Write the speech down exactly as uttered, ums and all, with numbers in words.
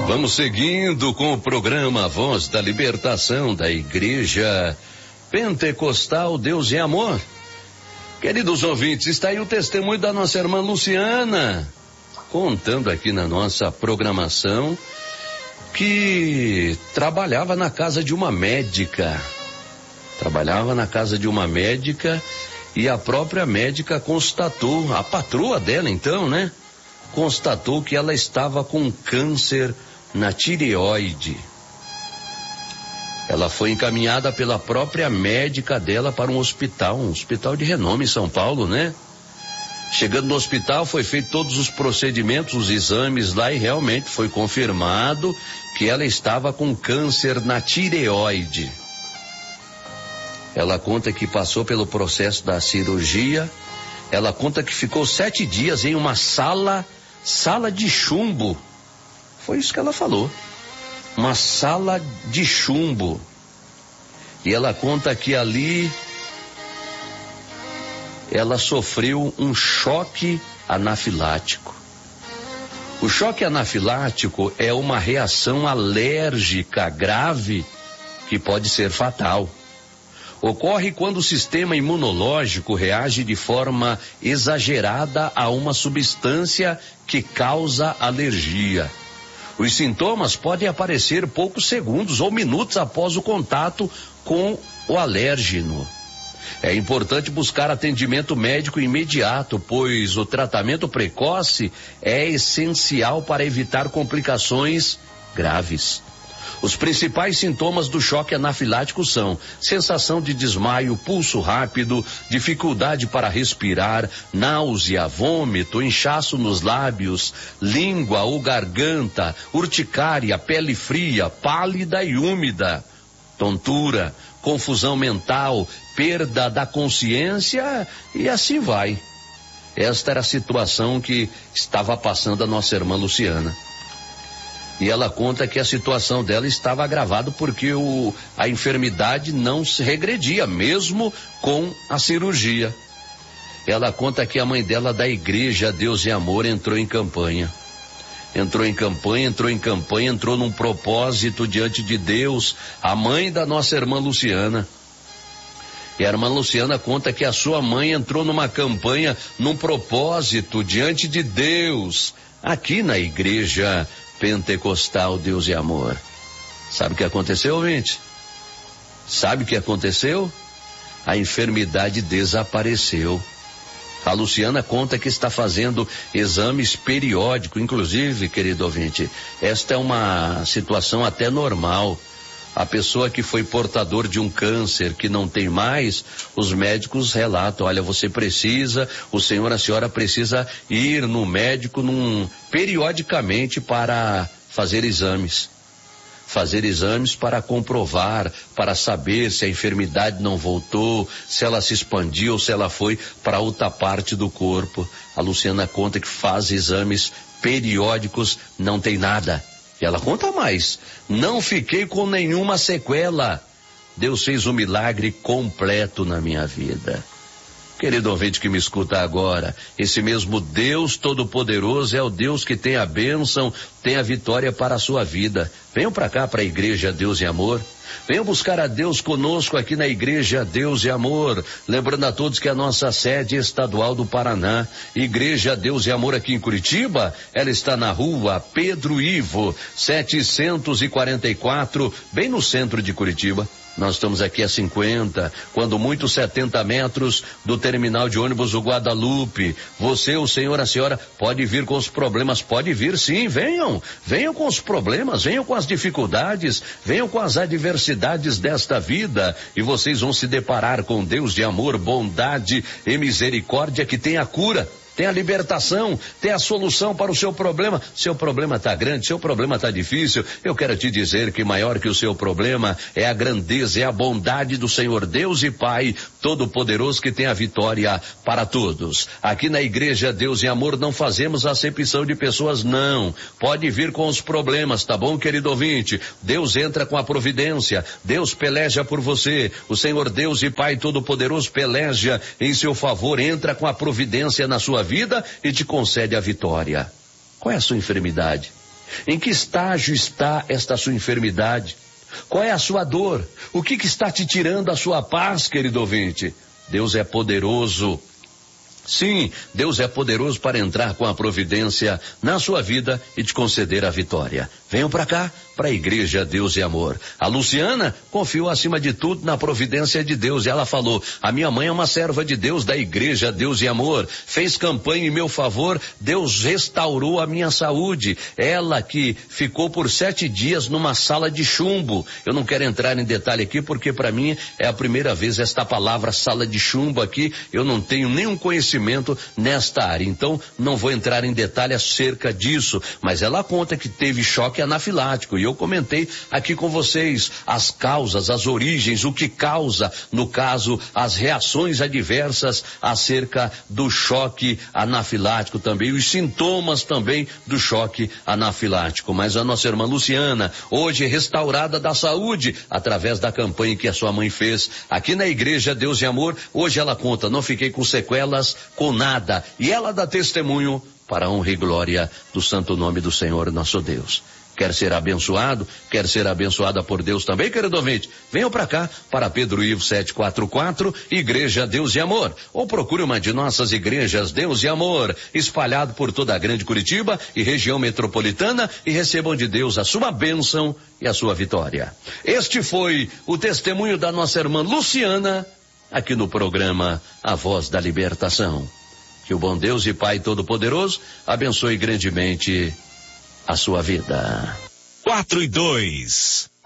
Vamos seguindo com o programa Voz da Libertação da Igreja Pentecostal Deus e Amor. Queridos ouvintes, está aí o testemunho da nossa irmã Luciana, contando aqui na nossa programação que trabalhava na casa de uma médica. Trabalhava na casa de uma médica e a própria médica constatou, a patroa dela então, né? Constatou que ela estava com câncer na tireoide. Ela foi encaminhada pela própria médica dela para um hospital, um hospital de renome em São Paulo, né? Chegando no hospital, foi feito todos os procedimentos, os exames lá e realmente foi confirmado que ela estava com câncer na tireoide. Ela conta que passou pelo processo da cirurgia, ela conta que ficou sete dias em uma sala, sala de chumbo. Foi isso que ela falou. Uma sala de chumbo. E ela conta que ali ela sofreu um choque anafilático. O choque anafilático é uma reação alérgica grave que pode ser fatal. Ocorre quando o sistema imunológico reage de forma exagerada a uma substância que causa alergia. Os sintomas podem aparecer poucos segundos ou minutos após o contato com o alérgeno. É importante buscar atendimento médico imediato, pois o tratamento precoce é essencial para evitar complicações graves. Os principais sintomas do choque anafilático são sensação de desmaio, pulso rápido, dificuldade para respirar, náusea, vômito, inchaço nos lábios, língua ou garganta, urticária, pele fria, pálida e úmida, tontura, confusão mental, perda da consciência e assim vai. Esta era a situação que estava passando a nossa irmã Luciana. E ela conta que a situação dela estava agravada porque o, a enfermidade não se regredia, mesmo com a cirurgia. Ela conta que a mãe dela da igreja Deus e Amor entrou em campanha. Entrou em campanha, entrou em campanha, entrou num propósito diante de Deus, a mãe da nossa irmã Luciana. E a irmã Luciana conta que a sua mãe entrou numa campanha, num propósito diante de Deus, aqui na igreja Pentecostal Deus e Amor. Sabe o que aconteceu, ouvinte? Sabe o que aconteceu? A enfermidade desapareceu. A Luciana conta que está fazendo exames periódicos, inclusive, querido ouvinte, esta é uma situação até normal. A pessoa que foi portador de um câncer que não tem mais, os médicos relatam, olha, você precisa, o senhor, a senhora precisa ir no médico num, periodicamente para fazer exames. Fazer exames para comprovar, para saber se a enfermidade não voltou, se ela se expandiu, se ela foi para outra parte do corpo. A Luciana conta que faz exames periódicos, não tem nada. E ela conta mais, não fiquei com nenhuma sequela. Deus fez um milagre completo na minha vida. Querido ouvinte que me escuta agora, esse mesmo Deus Todo-Poderoso é o Deus que tem a bênção, tem a vitória para a sua vida. Venham para cá, para a igreja Deus e Amor. Venham buscar a Deus conosco aqui na igreja Deus e Amor. Lembrando a todos que a nossa sede estadual do Paraná, Igreja Deus e Amor aqui em Curitiba, ela está na rua Pedro Ivo, setecentos e quarenta e quatro, bem no centro de Curitiba. Nós estamos aqui a cinquenta, quando muito setenta metros do terminal de ônibus do Guadalupe. Você, o senhor, a senhora, pode vir com os problemas, pode vir sim, venham. Venham com os problemas, venham com as dificuldades, venham com as adversidades desta vida. E vocês vão se deparar com Deus de amor, bondade e misericórdia que tem a cura. Tem a libertação, tem a solução para o seu problema. Seu problema está grande, seu problema está difícil. Eu quero te dizer que maior que o seu problema é a grandeza, é a bondade do Senhor Deus e Pai Todo-Poderoso que tem a vitória para todos. Aqui na igreja Deus e Amor não fazemos acepção de pessoas, não. Pode vir com os problemas, tá bom, querido ouvinte? Deus entra com a providência, Deus peleja por você. O Senhor Deus e Pai Todo-Poderoso peleja em seu favor, entra com a providência na sua vida e te concede a vitória. Qual é a sua enfermidade? Em que estágio está esta sua enfermidade? Qual é a sua dor? O que, que está te tirando a sua paz, querido ouvinte? Deus é poderoso. Sim, Deus é poderoso para entrar com a providência na sua vida e te conceder a vitória. Venham para cá, para a Igreja Deus e Amor. A Luciana confiou acima de tudo na providência de Deus e ela falou: a minha mãe é uma serva de Deus da Igreja Deus e Amor, fez campanha em meu favor, Deus restaurou a minha saúde. Ela que ficou por sete dias numa sala de chumbo. Eu não quero entrar em detalhe aqui porque para mim é a primeira vez esta palavra sala de chumbo aqui, eu não tenho nenhum conhecimento nesta área, então não vou entrar em detalhe acerca disso, mas ela conta que teve choque anafilático e eu comentei aqui com vocês as causas, as origens, o que causa, no caso, as reações adversas acerca do choque anafilático também, os sintomas também do choque anafilático. Mas a nossa irmã Luciana, hoje restaurada da saúde, através da campanha que a sua mãe fez aqui na Igreja Deus e Amor, hoje ela conta, não fiquei com sequelas, com nada, e ela dá testemunho para a honra e glória do santo nome do Senhor nosso Deus. Quer ser abençoado? Quer ser abençoada por Deus também, querido ouvinte? Venham para cá, para Pedro Ivo setecentos e quarenta e quatro, Igreja Deus e Amor. Ou procure uma de nossas igrejas Deus e Amor, espalhado por toda a grande Curitiba e região metropolitana, e recebam de Deus a sua bênção e a sua vitória. Este foi o testemunho da nossa irmã Luciana, aqui no programa A Voz da Libertação. Que o bom Deus e Pai Todo-Poderoso abençoe grandemente a sua vida. Quatro e dois.